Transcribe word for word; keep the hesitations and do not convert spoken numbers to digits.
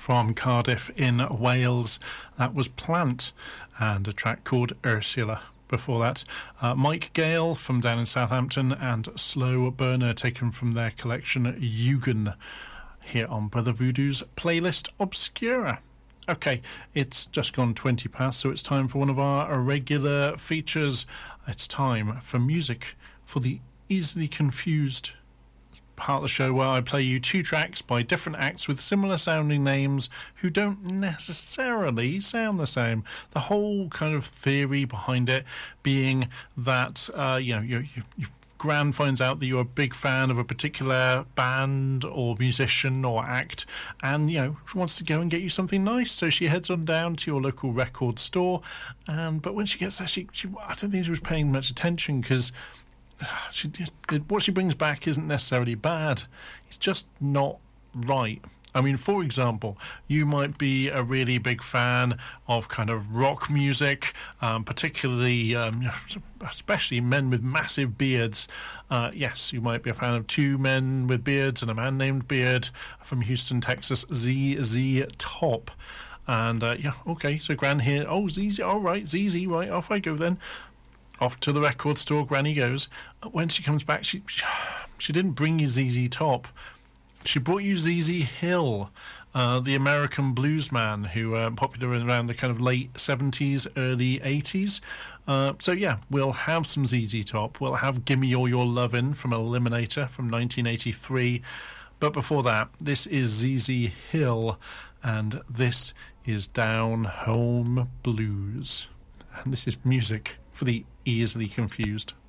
from Cardiff in Wales. That was Plant and a track called Ursula. Before that, uh, Mike Gale from down in Southampton and Slow Burner, taken from their collection Eugen, here on Brother Voodoo's playlist Obscura. Okay, it's just gone twenty past, so it's time for one of our regular features. It's time for music for the easily confused part of the show, where I play you two tracks by different acts with similar sounding names who don't necessarily sound the same. The whole kind of theory behind it being that uh, you know you, you, you Gran finds out that you're a big fan of a particular band or musician or act, and you know she wants to go and get you something nice, so she heads on down to your local record store. And but when she gets there, she, she I don't think she was paying much attention, because She, what she brings back isn't necessarily bad. It's just not right. I mean, for example, you might be a really big fan of kind of rock music, um, particularly, um, especially men with massive beards. Uh, yes, you might be a fan of two men with beards and a man named Beard from Houston, Texas, Z Z Top. And uh, yeah, okay, so Gran here. Oh, Z Z, all right, Z Z, right, off I go then. Off to the record store Granny goes. When she comes back, she she didn't bring you Z Z Top. She brought you Z Z Hill, uh, the American blues man who uh, popular around the kind of late seventies, early eighties. Uh, so yeah, we'll have some Z Z Top. We'll have Gimme All Your Lovin' from Eliminator from nineteen eighty-three. But before that, this is Z Z Hill, and this is Down Home Blues. And this is music for the easily confused.